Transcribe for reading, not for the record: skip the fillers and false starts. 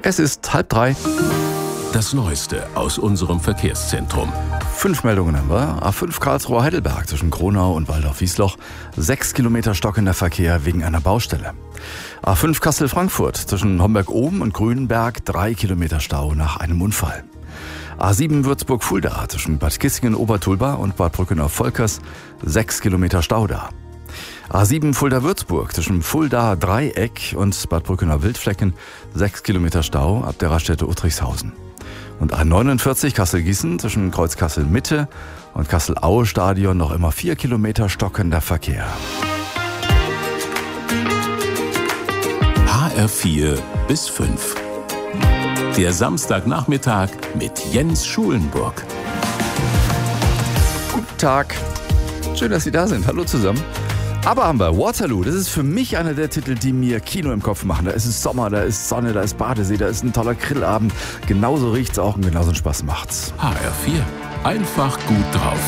Es ist 2:30. Das Neueste aus unserem Verkehrszentrum. 5 Meldungen haben wir. A5 Karlsruhe-Heidelberg zwischen Kronau und Waldorf-Wiesloch. 6 Kilometer stockender Verkehr wegen einer Baustelle. A5 Kassel-Frankfurt zwischen Homberg-Oben und Grünenberg. 3 Kilometer Stau nach einem Unfall. A7 Würzburg-Fulda zwischen Bad Kissingen-Obertulba und Bad Brückenau-Volkers. 6 Kilometer Stau da. A7 Fulda-Würzburg zwischen Fulda-Dreieck und Bad Brückenau-Wildflecken. 6 Kilometer Stau ab der Raststätte Uttrichshausen. Und A49 Kassel-Gießen zwischen Kreuz Kassel-Mitte und Kassel-Aue-Stadion noch immer 4 Kilometer stockender Verkehr. HR4 bis 5. Der Samstagnachmittag mit Jens Schulenburg. Guten Tag. Schön, dass Sie da sind. Hallo zusammen. Aber haben wir Waterloo. Das ist für mich einer der Titel, die mir Kino im Kopf machen. Da ist es Sommer, da ist Sonne, da ist Badesee, da ist ein toller Grillabend. Genauso riecht's auch und genauso einen Spaß macht's. HR4. Einfach gut drauf.